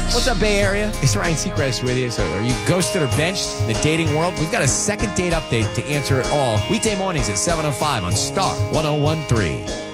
What's up, Bay Area? It's Ryan Seacrest with you. So are you ghosted or benched in the dating world? We've got a second date update to answer it all. Weekday mornings at 7:05 on Star 1013.